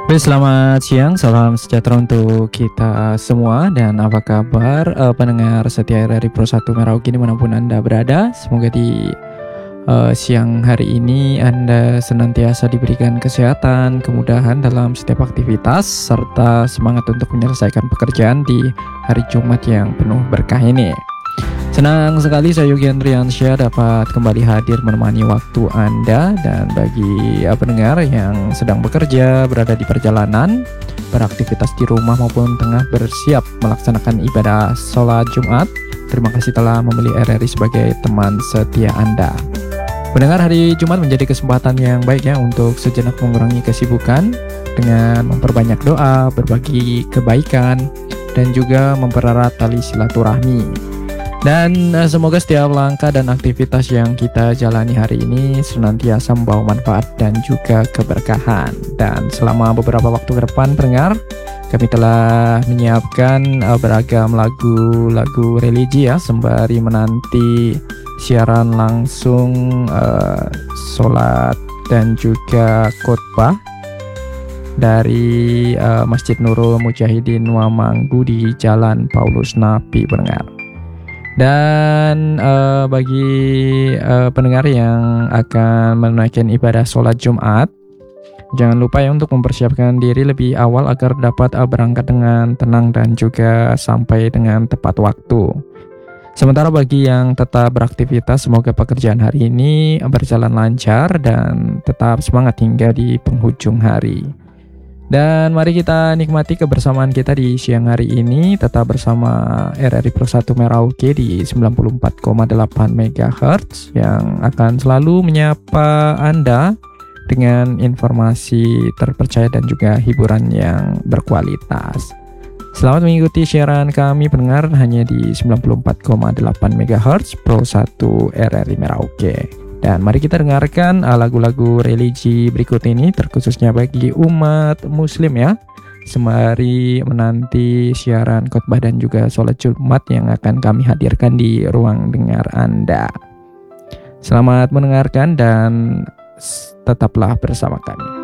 Oke, selamat siang, salam sejahtera untuk kita semua. Dan apa kabar pendengar setia RRI Pro 1 Merauke dimanapun Anda berada. Semoga di siang hari ini Anda senantiasa diberikan kesehatan, kemudahan dalam setiap aktivitas, serta semangat untuk menyelesaikan pekerjaan di hari Jumat yang penuh berkah ini. Senang sekali saya Yogi Andriansyah dapat kembali hadir menemani waktu Anda. Dan bagi pendengar yang sedang bekerja, berada di perjalanan, beraktivitas di rumah maupun tengah bersiap melaksanakan ibadah sholat Jumat, terima kasih telah memilih RRI sebagai teman setia Anda. Pendengar, hari Jumat menjadi kesempatan yang baik ya untuk sejenak mengurangi kesibukan dengan memperbanyak doa, berbagi kebaikan, dan juga mempererat tali silaturahmi. Dan semoga setiap langkah dan aktivitas yang kita jalani hari ini senantiasa membawa manfaat dan juga keberkahan. Dan selama beberapa waktu ke depan, pendengar, kami telah menyiapkan beragam lagu-lagu religi ya, sembari menanti siaran langsung sholat dan juga khotbah dari Masjid Nurul Mujahidin Wamanggu di Jalan Paulus Napi, pendengar. Dan bagi pendengar yang akan menunaikan ibadah sholat Jumat, jangan lupa ya untuk mempersiapkan diri lebih awal agar dapat berangkat dengan tenang dan juga sampai dengan tepat waktu. Sementara bagi yang tetap beraktivitas, semoga pekerjaan hari ini berjalan lancar dan tetap semangat hingga di penghujung hari. Dan mari kita nikmati kebersamaan kita di siang hari ini, tetap bersama RRI Pro 1 Merauke di 94,8 MHz yang akan selalu menyapa Anda dengan informasi terpercaya dan juga hiburan yang berkualitas. Selamat mengikuti siaran kami pendengar hanya di 94,8 MHz Pro 1 RRI Merauke. Dan mari kita dengarkan lagu-lagu religi berikut ini, terkhususnya bagi umat muslim ya, sembari menanti siaran khotbah dan juga sholat Jumat yang akan kami hadirkan di ruang dengar Anda. Selamat mendengarkan dan tetaplah bersama kami.